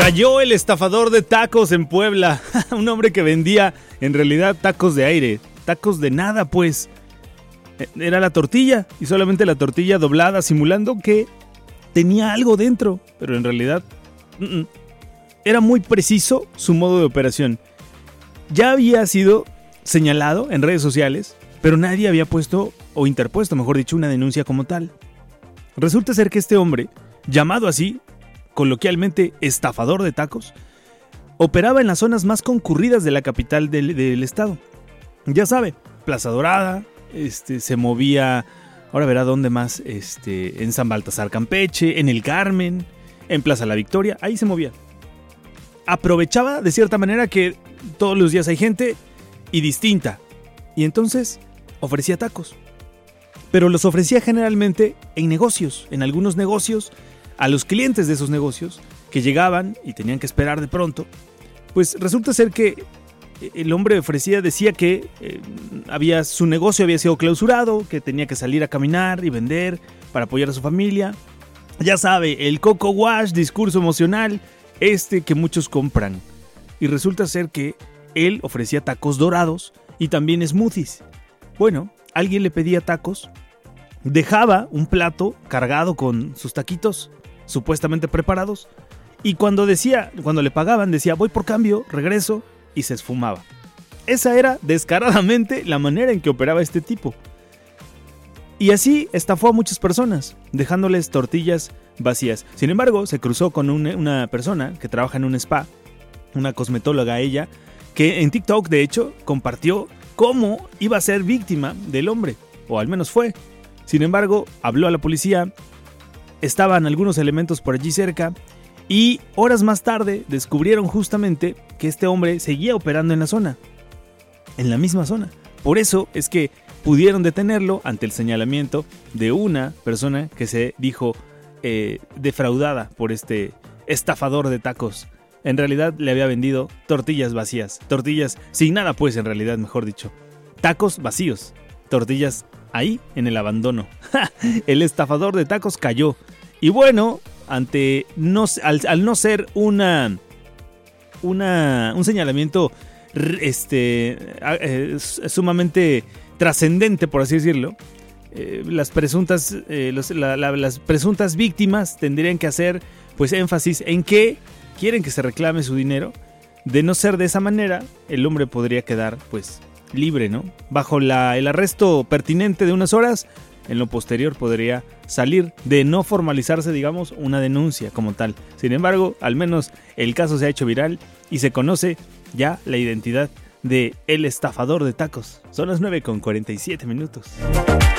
Cayó el estafador de tacos en Puebla. Un hombre que vendía en realidad tacos de aire, tacos de nada pues. Era la tortilla y solamente la tortilla doblada simulando que tenía algo dentro, pero en realidad era muy preciso su modo de operación. Ya había sido señalado en redes sociales, pero nadie había puesto o interpuesto, mejor dicho, una denuncia como tal. Resulta ser que este hombre, llamado así, coloquialmente estafador de tacos, operaba en las zonas más concurridas de la capital del estado. Ya sabe, Plaza Dorada, se movía, ahora verá dónde más, en San Baltasar Campeche, en el Carmen, en Plaza La Victoria, ahí se movía. Aprovechaba de cierta manera que todos los días hay gente y distinta, y entonces ofrecía tacos. Pero los ofrecía generalmente en negocios, en algunos negocios, a los clientes de esos negocios que llegaban y tenían que esperar de pronto. Pues resulta ser que el hombre decía que su negocio había sido clausurado, que tenía que salir a caminar y vender para apoyar a su familia. Ya sabe, el coco wash, discurso emocional, que muchos compran. Y resulta ser que él ofrecía tacos dorados y también smoothies. Bueno, alguien le pedía tacos, dejaba un plato cargado con sus taquitos supuestamente preparados y cuando le pagaban decía voy por cambio, regreso y se esfumaba. Esa era descaradamente la manera en que operaba este tipo. Y así estafó a muchas personas, dejándoles tortillas vacías. Sin embargo, se cruzó con una persona que trabaja en un spa, una cosmetóloga ella, que en TikTok de hecho compartió cómo iba a ser víctima del hombre, o al menos fue. Sin embargo, habló a la policía, estaban algunos elementos por allí cerca y horas más tarde descubrieron justamente que este hombre seguía operando en la zona, en la misma zona. Por eso es que pudieron detenerlo ante el señalamiento de una persona que se dijo defraudada por este estafador de tacos. En realidad le había vendido tortillas vacías, tortillas sin nada pues en realidad, mejor dicho. Tacos vacíos, tortillas ahí en el abandono. El estafador de tacos cayó. Y bueno, al no ser un señalamiento sumamente trascendente, por así decirlo, las presuntas víctimas tendrían que hacer pues énfasis en que quieren que se reclame su dinero. De no ser de esa manera, el hombre podría quedar pues libre, ¿no? Bajo el arresto pertinente de unas horas, en lo posterior podría salir de no formalizarse, digamos, una denuncia como tal. Sin embargo, al menos el caso se ha hecho viral y se conoce ya la identidad de el estafador de tacos. Son las 9:47 minutos.